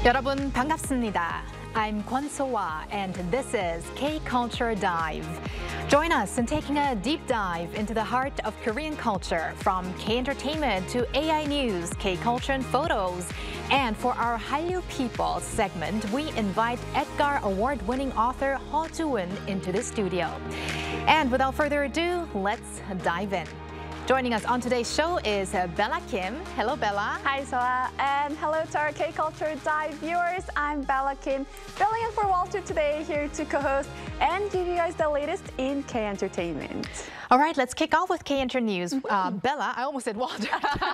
여러분 반갑습니다. I'm Kwon So-hwa and this is K-Culture Dive. Join us in taking a deep dive into the heart of Korean culture, from K-entertainment to AI news, K-culture and photos. And for our Hallyu People segment, we invite Edgar Award-winning author Ho Joo-eun into the studio. And without further ado, let's dive in. Joining us on today's show is Bella Kim. Hello, Bella. Hi, Soa, and hello to our K-Culture Dive viewers. I'm Bella Kim, filling in for Walter today, here to co-host and give you guys the latest in K-entertainment. All right, let's kick off with K-Enter News. Bella, I almost said Walter.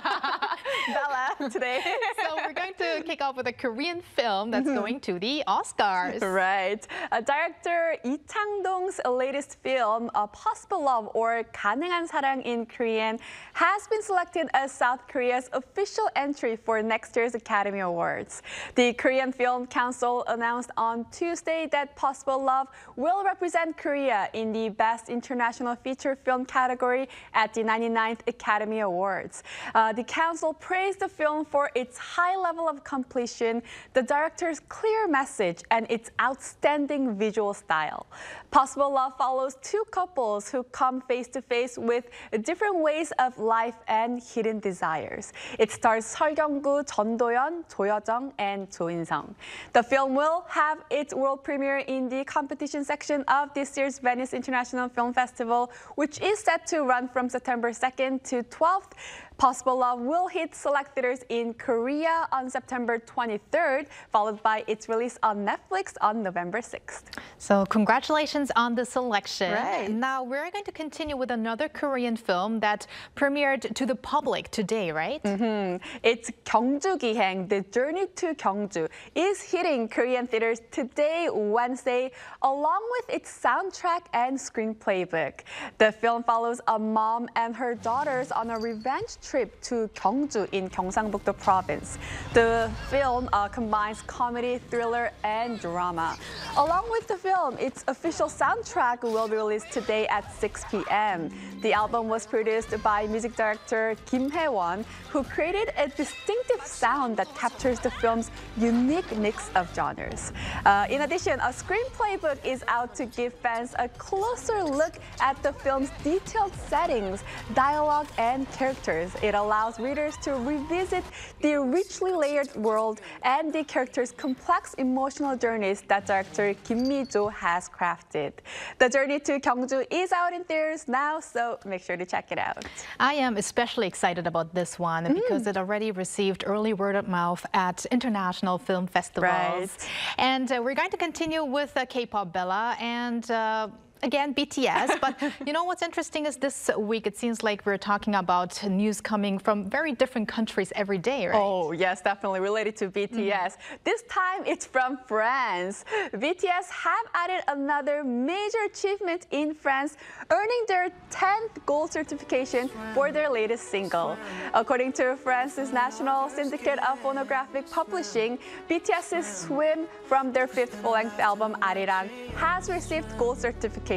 Bella today. So we're going to kick off with a Korean film that's going to the Oscars. Right. Director Lee Chang-dong's latest film, Possible Love or 가능한 사랑 in Korean, has been selected as South Korea's official entry for next year's Academy Awards. The Korean Film Council announced on Tuesday that Possible Love will represent Korea in the Best International Feature Film category at the 99th Academy Awards. The council praised the film for its high level of completion, the director's clear message, and its outstanding visual style. Possible Love follows two couples who come face to face with different ways of life and hidden desires. It stars 설경구, 전도연, 조여정, and Jo In-sung. The film will have its world premiere in the competition section of this year's Venice International Film Festival, which is set to run from September 2nd to 12th. Possible Love will hit select theaters in Korea on September 23rd, followed by its release on Netflix on November 6th. So congratulations on the selection. Right. Now we're going to continue with another Korean film that premiered to the public today, right? It's 경주기행, The Journey to Gyeongju, is hitting Korean theaters today, Wednesday, along with its soundtrack and screenplay book. The film follows a mom and her daughters on a revenge trip to Gyeongju in Gyeongsangbuk-do province. The film combines comedy, thriller, and drama. Along with the film, its official soundtrack will be released today at 6 p.m. The album was produced by music director Kim Hae-won, who created a distinctive sound that captures the film's unique mix of genres. In addition, a screenplay book is out to give fans a closer look at the film's detailed settings, dialogue, and characters. It allows readers to revisit the richly layered world and the characters' complex emotional journeys that director Kim Mi-jo has crafted. The Journey to Gyeongju is out in theaters now, so make sure to check it out. I am especially excited about this one because it already received early word of mouth at international film festivals. Right. And we're going to continue with K-pop, Bella, and again, BTS. But you know what's interesting is this week it seems like we're talking about news coming from very different countries every day, right? Oh, yes, definitely related to BTS. This time it's from France. BTS have added another major achievement in France, earning their 10th gold certification for their latest single. According to France's National Syndicate of Phonographic Publishing, BTS's Swim from their 5th full-length album Arirang has received gold certification.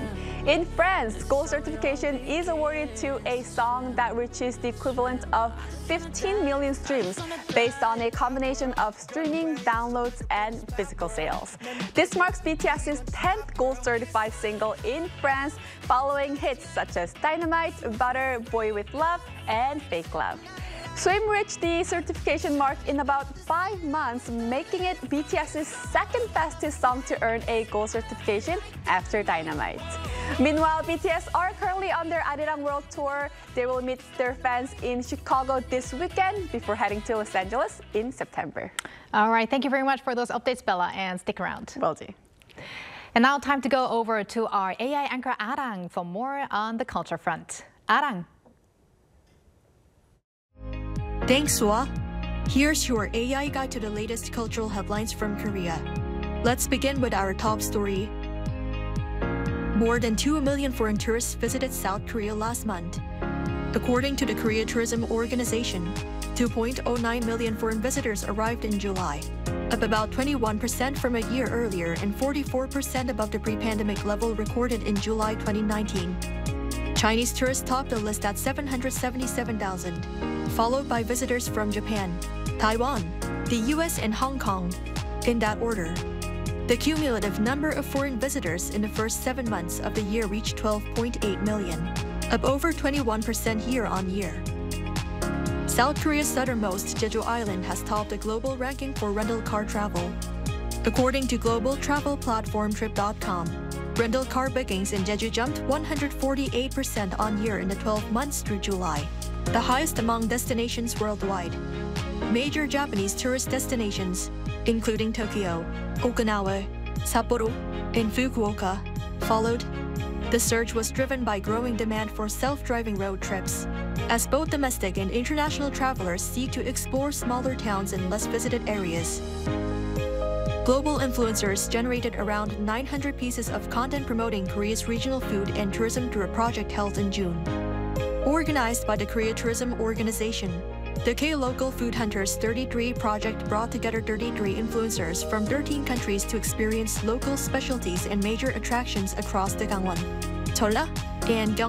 In France, gold certification is awarded to a song that reaches the equivalent of 15 million streams based on a combination of streaming, downloads, and physical sales. This marks BTS's 10th gold certified single in France, following hits such as Dynamite, Butter, Boy with Love, and Fake Love. Swim reached the certification mark in about 5 months, making it BTS's second fastest song to earn a gold certification after Dynamite. Meanwhile, BTS are currently on their Arirang World Tour. They will meet their fans in Chicago this weekend before heading to Los Angeles in September. All right, thank you very much for those updates, Bella, and stick around. Will do. And now time to go over to our AI anchor Arang for more on the culture front. Arang. Thanks, Soa. Here's your AI guide to the latest cultural headlines from Korea. Let's begin with our top story. More than 2 million foreign tourists visited South Korea last month. According to the Korea Tourism Organization, 2.09 million foreign visitors arrived in July, up about 21% from a year earlier and 44% above the pre-pandemic level recorded in July 2019. Chinese tourists topped the list at 777,000, followed by visitors from Japan, Taiwan, the US and Hong Kong, in that order. The cumulative number of foreign visitors in the first 7 months of the year reached 12.8 million, up over 21% year-on-year. South Korea's southernmost Jeju Island has topped the global ranking for rental car travel. According to global travel platform Trip.com, rental car bookings in Jeju jumped 148% on year in the 12 months through July, the highest among destinations worldwide. Major Japanese tourist destinations, including Tokyo, Okinawa, Sapporo, and Fukuoka, followed. The surge was driven by growing demand for self-driving road trips, as both domestic and international travelers seek to explore smaller towns and less visited areas. Global influencers generated around 900 pieces of content promoting Korea's regional food and tourism through a project held in June. Organized by the Korea Tourism Organization, the K-Local Food Hunters 33 project brought together 33 influencers from 13 countries to experience local specialties and major attractions across the Gangwon, Jeolla, and Gyeonggi